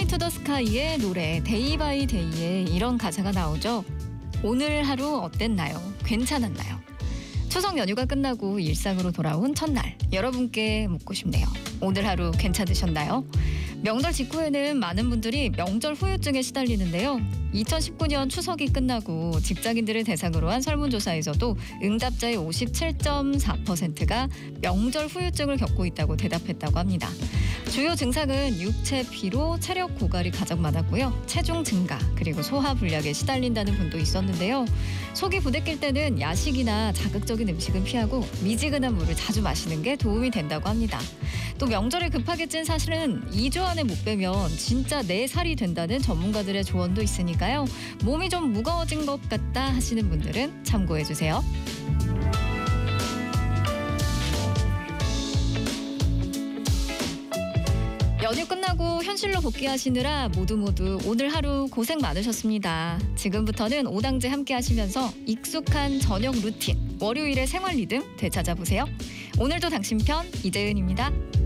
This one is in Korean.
인투 더 스카이의 노래 데이 바이 데이에 이런 가사가 나오죠. 오늘 하루 어땠나요? 괜찮았나요? 추석 연휴가 끝나고 일상으로 돌아온 첫날, 여러분께 묻고 싶네요. 오늘 하루 괜찮으셨나요? 명절 직후에는 많은 분들이 명절 후유증에 시달리는데요. 2019년 추석이 끝나고 직장인들을 대상으로 한 설문조사에서도 응답자의 57.4%가 명절 후유증을 겪고 있다고 대답했다고 합니다. 주요 증상은 육체 피로, 체력 고갈이 가장 많았고요. 체중 증가, 그리고 소화 불량에 시달린다는 분도 있었는데요. 속이 부대낄 때는 야식이나 자극적인 음식은 피하고 미지근한 물을 자주 마시는 게 도움이 된다고 합니다. 또 명절에 급하게 찐 살은 2주 안에 못 빼면 진짜 내 살이 된다는 전문가들의 조언도 있으니까요. 몸이 좀 무거워진 것 같다 하시는 분들은 참고해주세요. 연휴 끝나고 현실로 복귀하시느라 모두 오늘 하루 고생 많으셨습니다. 지금부터는 오당제 함께 하시면서 익숙한 저녁 루틴, 월요일의 생활 리듬 되찾아보세요. 오늘도 당신 편 이재은입니다.